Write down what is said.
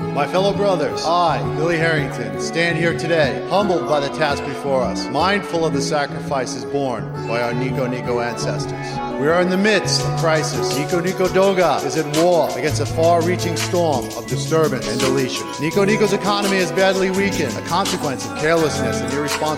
My fellow brothers, I, Billy Harrington, stand here today, humbled by the task before us, mindful of the sacrifices borne by our Nico ancestors. We are in the midst of crisis. Nico Doga is at war against a far-reaching storm of disturbance and deletion. Nico's economy is badly weakened, a consequence of carelessness and irresponsibility